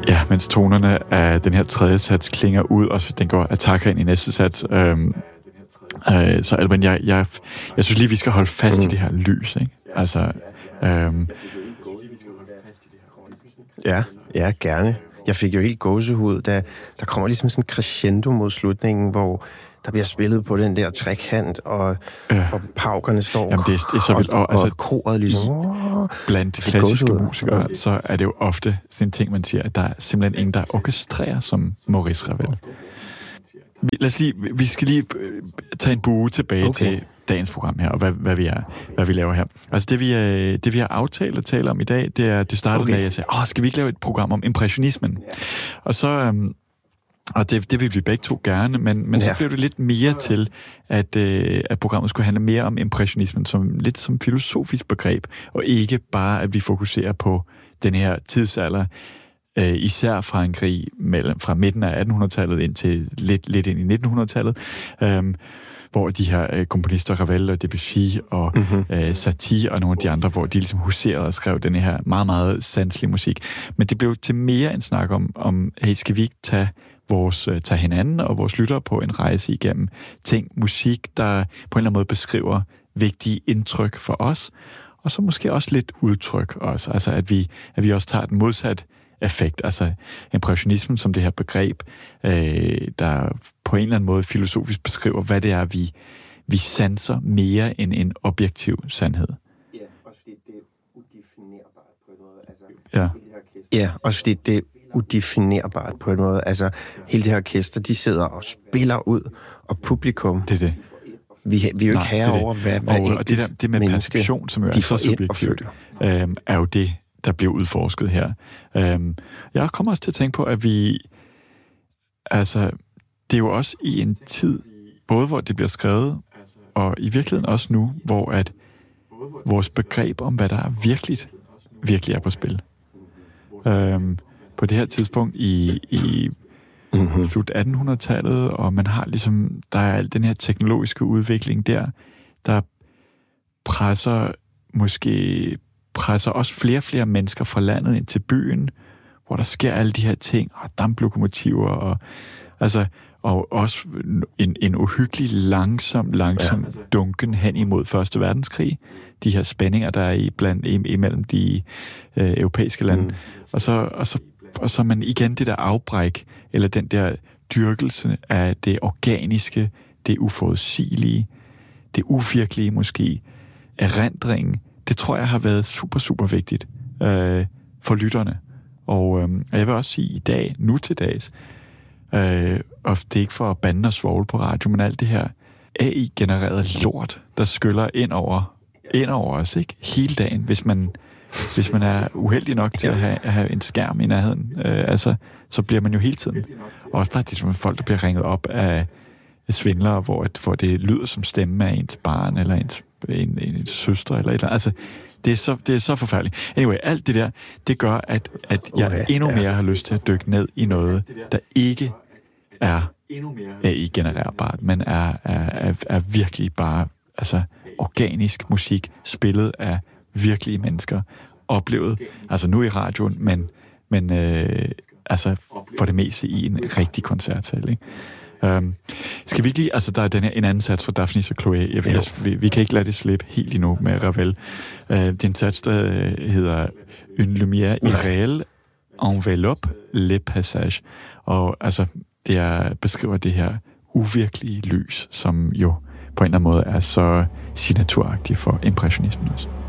Ja, mens tonerne af den her tredje sats klinger ud, og den går attacker ind i næste sats. Så Alban, jeg synes lige, vi skal holde fast i det her lys, ikke? Altså, Ja, gerne. Jeg fik jo helt gåsehud, da der kommer ligesom sådan en crescendo mod slutningen, hvor der bliver spillet på den der trekant, og paukerne står. Jamen, det er så vildt. Og altså, koret ligesom... Blandt klassiske musikere, så er det jo ofte sådan en ting, man siger, at der er simpelthen ingen, der orkestrerer som Maurice Ravel. Vi skal lige tage en bue tilbage til dagens program her, og hvad vi laver her. Altså det vi har aftalt at tale om i dag, det startede med, at jeg sagde, skal vi ikke lave et program om impressionismen? Og så... Og det vil vi begge to gerne, men så blev det lidt mere til, at programmet skulle handle mere om impressionismen som lidt som filosofisk begreb, og ikke bare, at vi fokuserer på den her tidsalder, især Frankrig fra midten af 1800-tallet ind til lidt ind i 1900-tallet, hvor de her komponister, Ravel og Debussy og Satie og nogle af de andre, hvor de ligesom huserede og skrev den her meget, meget sanselige musik. Men det blev til mere en snak om hey, skal vi ikke tage hinanden og vores lyttere på en rejse igennem musik, der på en eller anden måde beskriver vigtige indtryk for os, og så måske også lidt udtryk også. Altså at vi også tager den modsatte effekt, altså impressionismen som det her begreb, der på en eller anden måde filosofisk beskriver, hvad det er, vi sanser mere end en objektiv sandhed. Ja, også fordi det er udefinerbart på en måde. Altså, ja, også fordi det er udefinerbart på en måde. Altså, hele det her orkester, de sidder og spiller ud, og publikum... Det er det. Vi er jo ikke herover, hvad og det med perception, som jo er så subjektivt, er jo det, der bliver udforsket her. Jeg kommer også til at tænke på, at det er jo også i en tid, både hvor det bliver skrevet, og i virkeligheden også nu, hvor at vores begreb om, hvad der er virkelig er på spil. På det her tidspunkt i slut 1800-tallet, og man har ligesom, der er al den her teknologiske udvikling der presser også flere mennesker fra landet ind til byen, hvor der sker alle de her ting, og damplokomotiver, og også en uhyggelig langsom dunken hen imod Første Verdenskrig. De her spændinger, der er imellem de europæiske lande. Og så man igen det der afbræk, eller den der dyrkelse af det organiske, det uforudsigelige, det uvirkelige måske, erindringen. Det tror jeg har været super, super vigtigt for lytterne. Og jeg vil også sige i dag, nu til dags, og det er ikke for at bande og svogle på radio, men alt det her AI-genereret lort, der skyller ind over os, ikke? Hele dagen, hvis man er uheldig nok til at have en skærm i nærheden, så bliver man jo hele tiden. Og også bare det folk, der bliver ringet op af svindlere, hvor det lyder som stemme af ens barn, eller ens søster, eller et eller andet. Altså, det er så forfærdeligt. Anyway, alt det der, det gør, at jeg endnu mere har lyst til at dykke ned i noget, der ikke er AI-genererbart, men er virkelig bare organisk musik, spillet af virkelige mennesker, oplevet, nu i radioen, men for det meste i en rigtig koncertsal, ikke? Skal vi ikke lige, der er en anden sats fra Daphnis og Chloé. Vi kan ikke lade det slippe helt endnu med Ravel. Det er en sats, der hedder Une lumière irréelle enveloppe le passage. Og det beskriver det her uvirkelige lys, som jo på en eller anden måde er så signaturagtigt for impressionismen også.